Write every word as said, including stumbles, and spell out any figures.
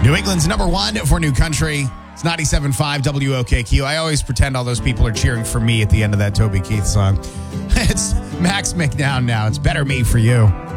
New England's number one for New Country. It's ninety-seven point five W O K Q. I always pretend all those people are cheering for me at the end of that Toby Keith song. It's Max McNown now. It's Better Me for You.